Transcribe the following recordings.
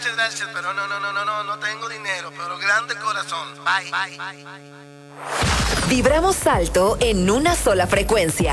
gracias, pero no tengo dinero, pero grande corazón. Bye. Vibramos alto en una sola frecuencia.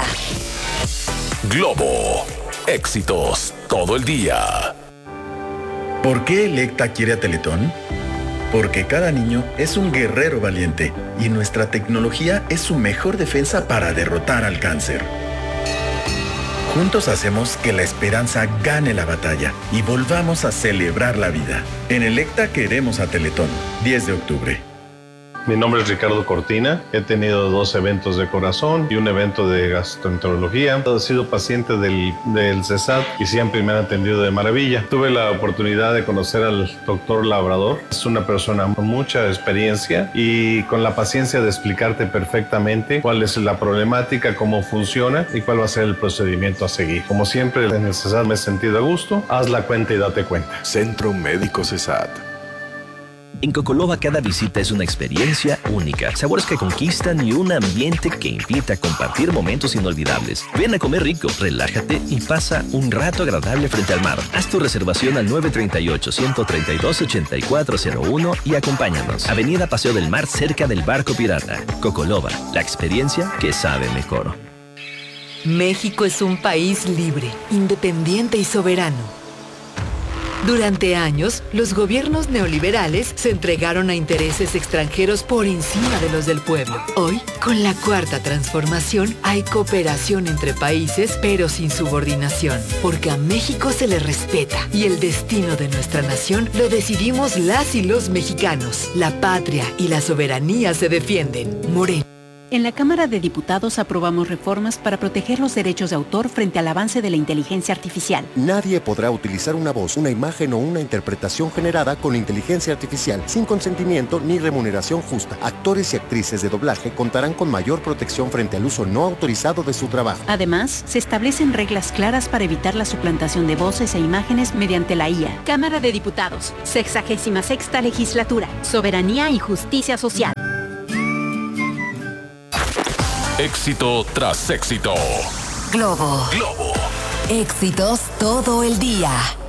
Globo. Éxitos todo el día. ¿Por qué Electa quiere a Teletón? Porque cada niño es un guerrero valiente y nuestra tecnología es su mejor defensa para derrotar al cáncer. Juntos hacemos que la esperanza gane la batalla y volvamos a celebrar la vida. En Electa queremos a Teletón. 10 de octubre. Mi nombre es Ricardo Cortina. He tenido 2 eventos de corazón y un evento de gastroenterología. He sido paciente del CESAT y siempre me han atendido de maravilla. Tuve la oportunidad de conocer al doctor Labrador. Es una persona con mucha experiencia y con la paciencia de explicarte perfectamente cuál es la problemática, cómo funciona y cuál va a ser el procedimiento a seguir. Como siempre, en el CESAT me he sentido a gusto. Haz la cuenta y date cuenta. Centro Médico CESAT. En Cocoloba cada visita es una experiencia única, sabores que conquistan y un ambiente que invita a compartir momentos inolvidables. Ven a comer rico, relájate y pasa un rato agradable frente al mar. Haz tu reservación al 938-132-8401 y acompáñanos. Avenida Paseo del Mar, cerca del Barco Pirata. Cocoloba, la experiencia que sabe mejor. México es un país libre, independiente y soberano. Durante años, los gobiernos neoliberales se entregaron a intereses extranjeros por encima de los del pueblo. Hoy, con la Cuarta Transformación, hay cooperación entre países, pero sin subordinación, porque a México se le respeta y el destino de nuestra nación lo decidimos las y los mexicanos. La patria y la soberanía se defienden. Morena. En la Cámara de Diputados aprobamos reformas para proteger los derechos de autor frente al avance de la inteligencia artificial. Nadie podrá utilizar una voz, una imagen o una interpretación generada con inteligencia artificial sin consentimiento ni remuneración justa. Actores y actrices de doblaje contarán con mayor protección frente al uso no autorizado de su trabajo. Además, se establecen reglas claras para evitar la suplantación de voces e imágenes mediante la IA. Cámara de Diputados, 66ª Legislatura, Soberanía y Justicia Social. Éxito tras éxito. Globo. Éxitos todo el día.